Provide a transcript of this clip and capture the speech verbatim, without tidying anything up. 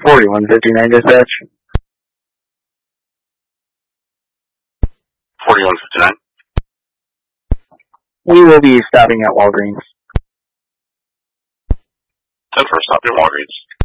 forty-one fifty-nine dispatch. forty-one fifty-nine. We will be stopping at Walgreens. ten four, stop at Walgreens.